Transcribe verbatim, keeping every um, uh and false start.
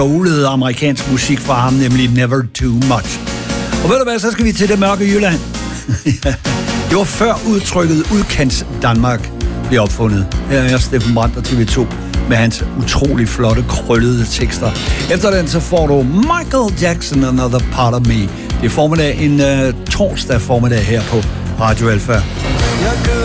soulede amerikansk musik fra ham, nemlig Never Too Much. Og ved du hvad, så skal vi til det mørke Jylland. Det var før udtrykket udkants Danmark blev opfundet. Her er Steffen Brandt og T V to med hans utrolig flotte, krøllede tekster. Efter den så får du Michael Jackson, Another Part of Me. Det er formiddag, en uh, torsdag formiddag her på Radio Alfa.